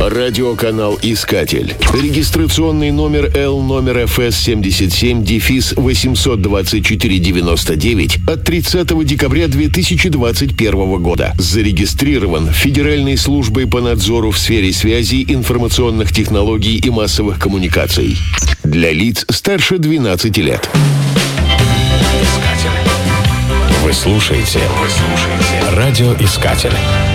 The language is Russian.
Радиоканал «Искатель». Регистрационный номер L ФС-77-824-99 от 30 декабря 2021 года. Зарегистрирован Федеральной службой по надзору в сфере связи, информационных технологий и массовых коммуникаций. Для лиц старше 12 лет. Вы слушаете «Радиоискатель».